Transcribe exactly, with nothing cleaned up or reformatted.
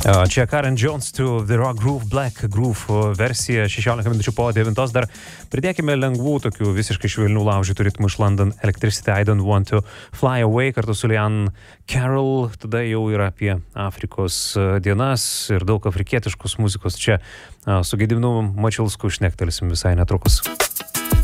Čia Karen Jones to The Rock Groove, Black Groove versija, šešiolika minučių po devintos. Dar pridėkime lengvų, tokių visiškai švelnių laužytų ritmų iš London Electricity, I Don't Want to Fly Away, kartu su Leanne Carroll. Tada jau yra apie Afrikos dienas ir daug afrikietiškos muzikos. Čia su Gediminu Mačilsku šnektelsim visai netrukus.